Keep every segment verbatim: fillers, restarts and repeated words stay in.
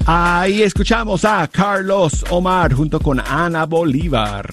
Ahí escuchamos a Carlos Omar junto con Ana Bolívar.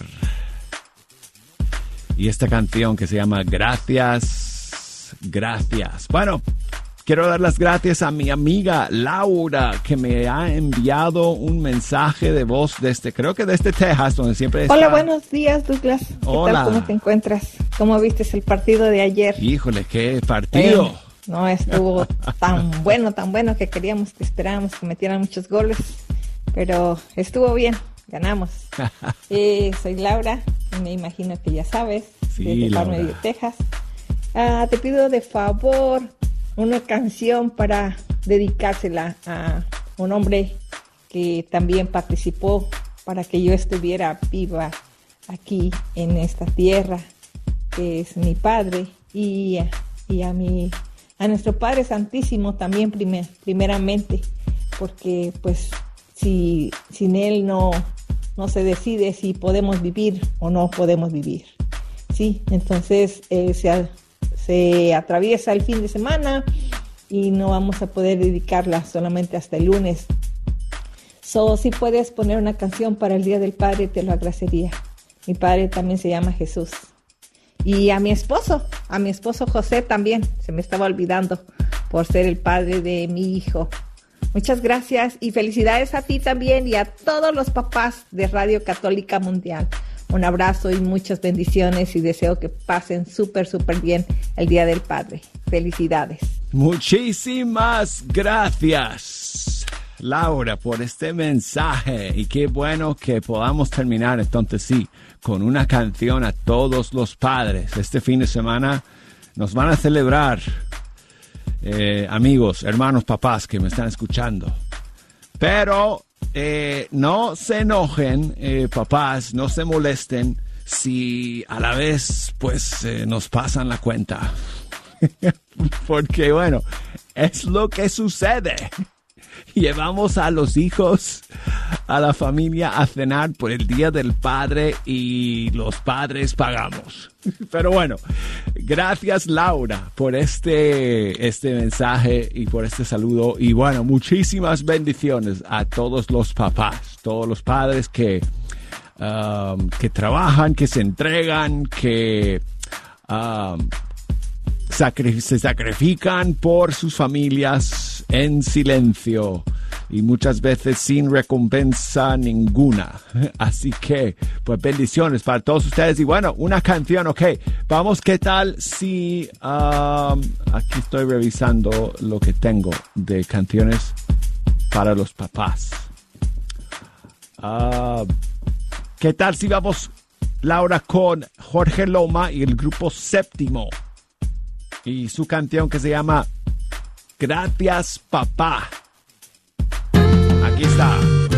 Y esta canción que se llama Gracias, Gracias. Bueno, quiero dar las gracias a mi amiga Laura, que me ha enviado un mensaje de voz desde, creo que desde Texas, donde siempre está. Hola, buenos días, Douglas. ¿Qué Hola. tal? ¿Cómo te encuentras? ¿Cómo viste el partido de ayer? Híjole, qué partido. Eh, no, estuvo tan bueno, tan bueno que queríamos, que esperábamos que metieran muchos goles, pero estuvo bien, ganamos. eh, soy Laura, y me imagino que ya sabes, sí, desde Palm Medio, Texas. Ah, te pido de favor una canción para dedicársela a un hombre que también participó para que yo estuviera viva aquí en esta tierra, que es mi padre, y, y a mi a nuestro Padre Santísimo también primer, primeramente, porque pues si sin él no, no se decide si podemos vivir o no podemos vivir. Sí, entonces eh, se, se atraviesa el fin de semana y no vamos a poder dedicarla solamente hasta el lunes. So, si puedes poner una canción para el Día del Padre, te lo agradecería. Mi padre también se llama Jesús. Y a mi esposo, a mi esposo José también, se me estaba olvidando, por ser el padre de mi hijo. Muchas gracias y felicidades a ti también y a todos los papás de Radio Católica Mundial. Un abrazo y muchas bendiciones y deseo que pasen súper, súper bien el Día del Padre. Felicidades. Muchísimas gracias, Laura, por este mensaje. Y qué bueno que podamos terminar entonces, sí, con una canción a todos los padres. Este fin de semana nos van a celebrar, eh, amigos, hermanos, papás que me están escuchando. Pero eh, no se enojen, eh, papás, no se molesten si a la vez pues eh, nos pasan la cuenta. Porque bueno, es lo que sucede. Llevamos a los hijos, a la familia a cenar por el Día del Padre y los padres pagamos. Pero bueno, gracias Laura por este, este mensaje y por este saludo. Y bueno, muchísimas bendiciones a todos los papás, todos los padres que, um, que trabajan, que se entregan, que um, sacri- se sacrifican por sus familias en silencio y muchas veces sin recompensa ninguna. Así que, pues bendiciones para todos ustedes. Y bueno, una canción, ok. Vamos, ¿qué tal si... Um, aquí estoy revisando lo que tengo de canciones para los papás. Uh, ¿Qué tal si vamos, Laura, con Jorge Loma y el grupo Séptimo? Y su canción que se llama Gracias, Papá. Aquí está.